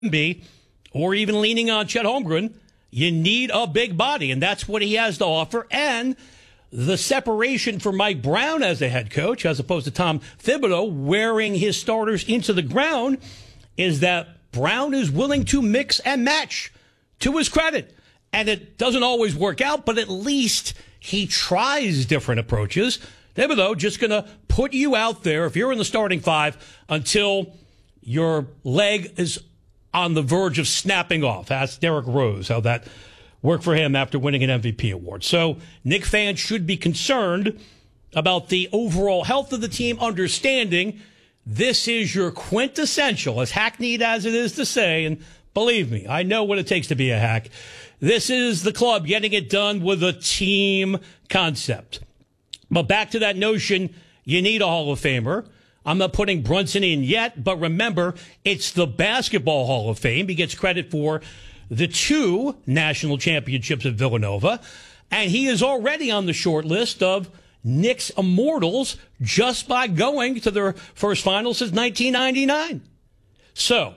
be, or even leaning on Chet Holmgren, you need a big body, and that's what he has to offer. And the separation for Mike Brown as the head coach, as opposed to Tom Thibodeau wearing his starters into the ground, is that Brown is willing to mix and match, to his credit. And it doesn't always work out, but at least he tries different approaches. Thibodeau just going to put you out there, if you're in the starting five, until your leg is on the verge of snapping off. Ask Derrick Rose how that worked for him after winning an MVP award. So Knick fans should be concerned about the overall health of the team, understanding this is your quintessential, as hackneyed as it is to say, and believe me, I know what it takes to be a hack. This is the club getting it done with a team concept. But back to that notion, you need a Hall of Famer. I'm not putting Brunson in yet, but remember, it's the Basketball Hall of Fame. He gets credit for the 2 national championships at Villanova, and he is already on the short list of Knicks immortals just by going to their first final since 1999. So,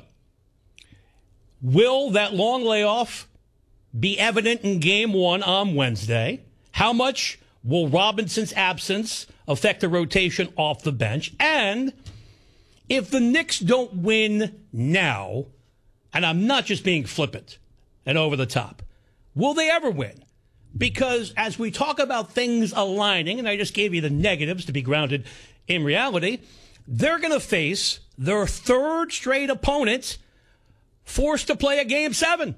will that long layoff be evident in Game 1 on Wednesday? How much will Robinson's absence affect the rotation off the bench? And if the Knicks don't win now, and I'm not just being flippant and over the top, will they ever win? Because as we talk about things aligning, and I just gave you the negatives to be grounded in reality, they're going to face their 3rd straight opponent forced to play a Game 7.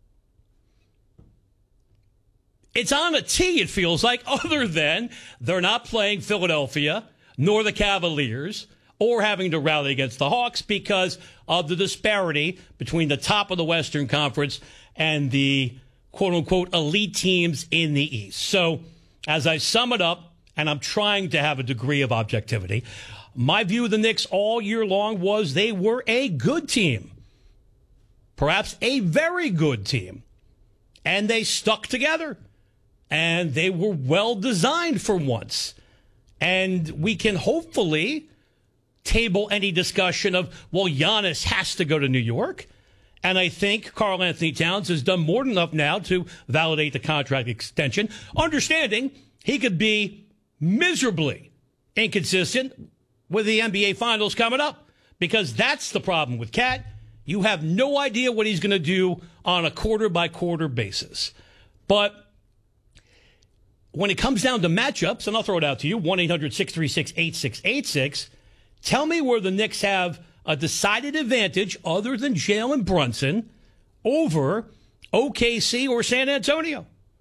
It's on a tee, it feels like, other than they're not playing Philadelphia nor the Cavaliers or having to rally against the Hawks because of the disparity between the top of the Western Conference and the quote-unquote elite teams in the East. So as I sum it up, and I'm trying to have a degree of objectivity, my view of the Knicks all year long was they were a good team, perhaps a very good team, and they stuck together. And they were well designed for once. And we can hopefully table any discussion of, well, Giannis has to go to New York. And I think Karl Anthony Towns has done more than enough now to validate the contract extension, understanding he could be miserably inconsistent with the NBA Finals coming up. Because that's the problem with Cat. You have no idea what he's going to do on a quarter-by-quarter basis. But when it comes down to matchups, and I'll throw it out to you, 1-800-636-8686, tell me where the Knicks have a decided advantage other than Jalen Brunson over OKC or San Antonio.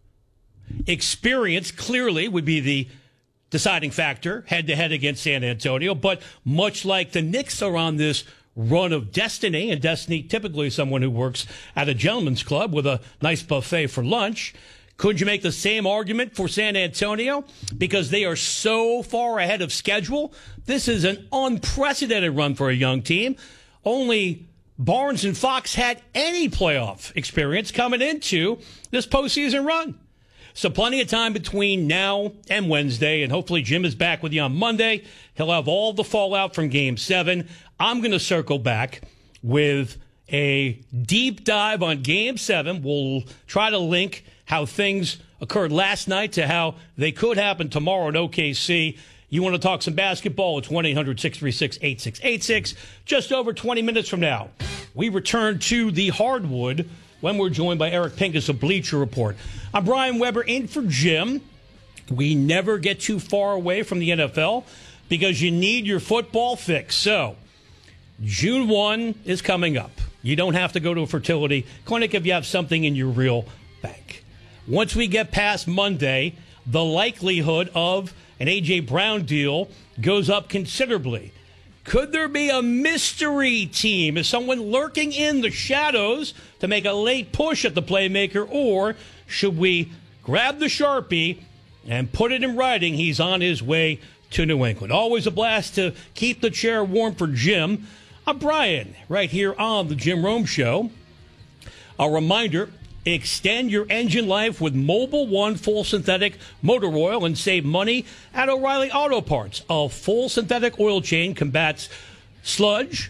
Experience clearly would be the deciding factor head-to-head against San Antonio, but much like the Knicks are on this run of destiny, and destiny typically is someone who works at a gentleman's club with a nice buffet for lunch, couldn't you make the same argument for San Antonio? Because they are so far ahead of schedule. This is an unprecedented run for a young team. Only Barnes and Fox had any playoff experience coming into this postseason run. So plenty of time between now and Wednesday, and hopefully Jim is back with you on Monday. He'll have all the fallout from Game 7. I'm going to circle back with a deep dive on Game 7. We'll try to link how things occurred last night to how they could happen tomorrow at OKC. You want to talk some basketball? It's 1-800-636-8686. Just over 20 minutes from now, we return to the hardwood when we're joined by Eric Pincus of Bleacher Report. I'm Brian Weber in for Jim. We never get too far away from the NFL because you need your football fix. So June 1 is coming up. You don't have to go to a fertility clinic if you have something in your real bank. Once we get past Monday, the likelihood of an A.J. Brown deal goes up considerably. Could there be a mystery team? Is someone lurking in the shadows to make a late push at the playmaker? Or should we grab the Sharpie and put it in writing? He's on his way to New England. Always a blast to keep the chair warm for Jim. I'm Brian, right here on the Jim Rome Show. A reminder, extend your engine life with Mobil 1 full synthetic motor oil and save money at O'Reilly Auto Parts. A full synthetic oil change combats sludge,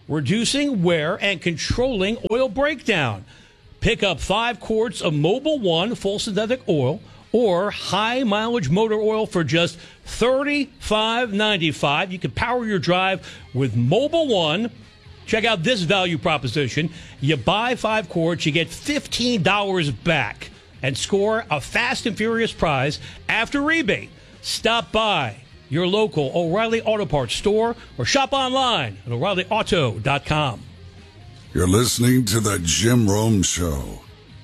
reducing wear and controlling oil breakdown. Pick up 5 quarts of Mobil 1 full synthetic oil or high mileage motor oil for just $35.95. You can power your drive with Mobil 1. Check out this value proposition. You buy 5 quarts, you get $15 back and score a fast and furious prize after rebate. Stop by your local O'Reilly Auto Parts store or shop online at O'ReillyAuto.com. You're listening to The Jim Rome Show.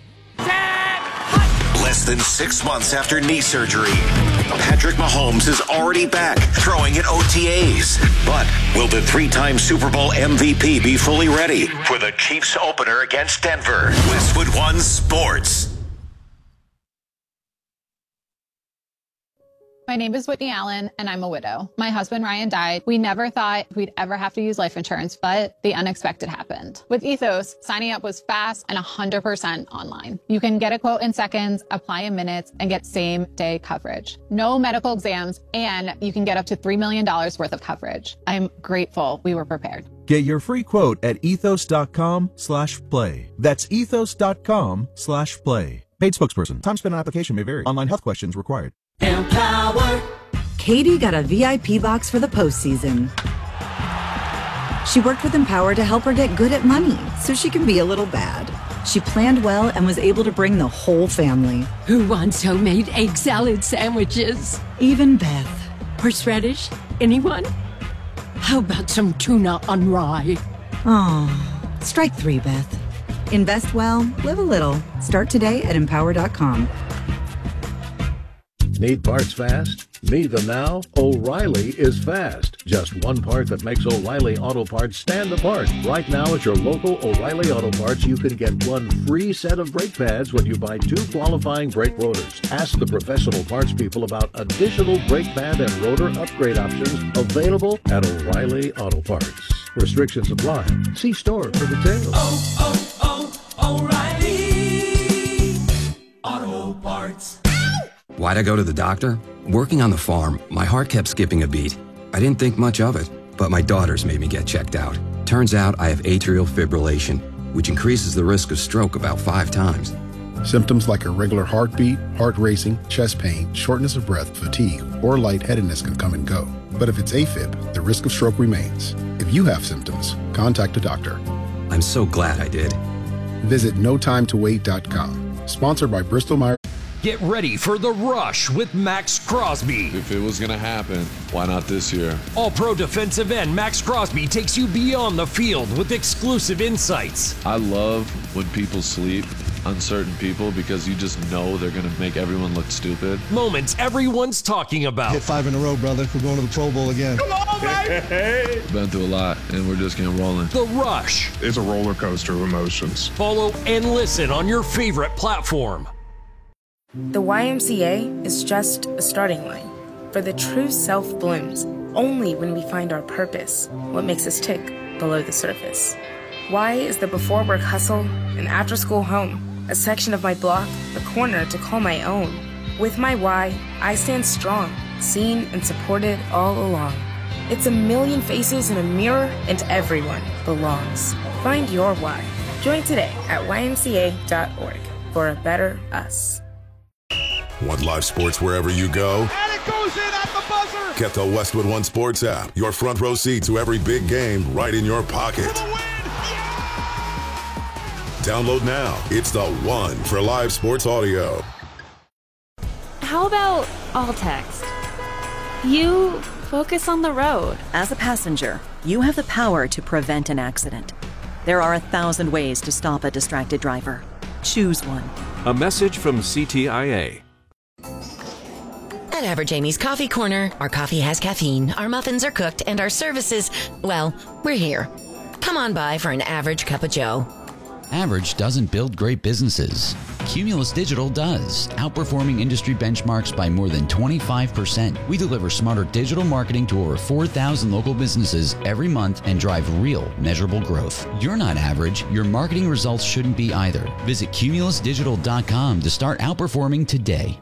Less than 6 months after knee surgery, Patrick Mahomes is already back throwing at OTAs. But will the 3-time Super Bowl MVP be fully ready for the Chiefs opener against Denver? Westwood One Sports. My name is Whitney Allen, and I'm a widow. My husband, Ryan, died. We never thought we'd ever have to use life insurance, but the unexpected happened. With Ethos, signing up was fast and 100% online. You can get a quote in seconds, apply in minutes, and get same-day coverage. No medical exams, and you can get up to $3 million worth of coverage. I'm grateful we were prepared. Get your free quote at ethos.com/play. That's ethos.com/play. Paid spokesperson. Time spent on application may vary. Online health questions required. Empower. Katie got a VIP box for the postseason. She worked with Empower to help her get good at money so she can be a little bad. She planned well and was able to bring the whole family. Who wants homemade egg salad sandwiches? Even Beth. Horseradish? Anyone? How about some tuna on rye? Oh, strike 3, Beth. Invest well, live a little. Start today at Empower.com. Need parts fast? Need them now? O'Reilly is fast. Just one part that makes O'Reilly Auto Parts stand apart. Right now at your local O'Reilly Auto Parts, you can get 1 free set of brake pads when you buy 2 qualifying brake rotors. Ask the professional parts people about additional brake pad and rotor upgrade options available at O'Reilly Auto Parts. Restrictions apply. See store for details. O'Reilly Auto Parts. Why'd I go to the doctor? Working on the farm, my heart kept skipping a beat. I didn't think much of it, but my daughters made me get checked out. Turns out I have atrial fibrillation, which increases the risk of stroke about 5 times. Symptoms like irregular heartbeat, heart racing, chest pain, shortness of breath, fatigue, or lightheadedness can come and go. But if it's AFib, the risk of stroke remains. If you have symptoms, contact a doctor. I'm so glad I did. Visit NoTimeToWait.com. Sponsored by Bristol-Myers. Get ready for The Rush with Max Crosby. If it was going to happen, why not this year? All-Pro defensive end Max Crosby takes you beyond the field with exclusive insights. I love when people sleep on certain people because you just know they're going to make everyone look stupid. Moments everyone's talking about. Hit 5 in a row, brother. We're going to the Pro Bowl again. Come on, baby! Been through a lot, and we're just getting rolling. The Rush. It's a roller coaster of emotions. Follow and listen on your favorite platform. The YMCA is just a starting line, for the true self blooms only when we find our purpose, what makes us tick below the surface. Y is the before work hustle, an after school home, a section of my block, a corner to call my own. With my Y, I stand strong, seen and supported all along. It's a million faces in a mirror and everyone belongs. Find your Y. Join today at ymca.org for a better us. Want live sports wherever you go? And it goes in at the buzzer! Get the Westwood One Sports app. Your front row seat to every big game right in your pocket. Download now. It's the one for live sports audio. How about all text? You focus on the road. As a passenger, you have the power to prevent an accident. There are 1,000 ways to stop a distracted driver. Choose one. A message from CTIA. At Average Amy's Coffee Corner, our coffee has caffeine, our muffins are cooked, and our services, well, we're here. Come on by for an average cup of joe. Average doesn't build great businesses. Cumulus Digital does, outperforming industry benchmarks by more than 25%. We deliver smarter digital marketing to over 4,000 local businesses every month and drive real, measurable growth. You're not average. Your marketing results shouldn't be either. Visit cumulusdigital.com to start outperforming today.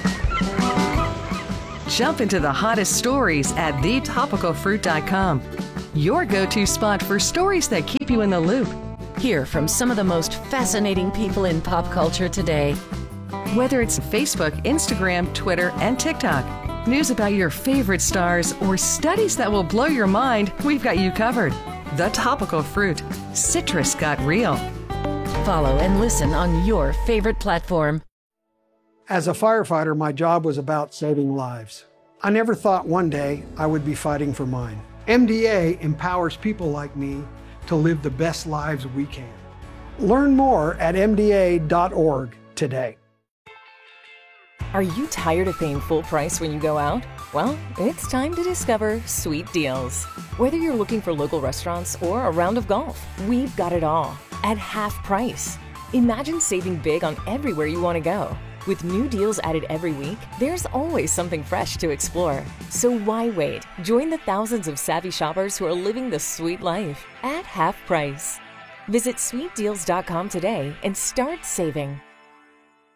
Jump into the hottest stories at thetopicalfruit.com. your go-to spot for stories that keep you in the loop. Hear from some of the most fascinating people in pop culture today. Whether it's Facebook, Instagram, Twitter, and TikTok, news about your favorite stars, or studies that will blow your mind, we've got you covered. The Topical Fruit. Citrus got real. Follow and listen on your favorite platform. As a firefighter, my job was about saving lives. I never thought one day I would be fighting for mine. MDA empowers people like me to live the best lives we can. Learn more at MDA.org today. Are you tired of paying full price when you go out? Well, it's time to discover Sweet Deals. Whether you're looking for local restaurants or a round of golf, we've got it all at half price. Imagine saving big on everywhere you want to go. With new deals added every week, there's always something fresh to explore. So why wait? Join the thousands of savvy shoppers who are living the sweet life at half price. Visit sweetdeals.com today and start saving.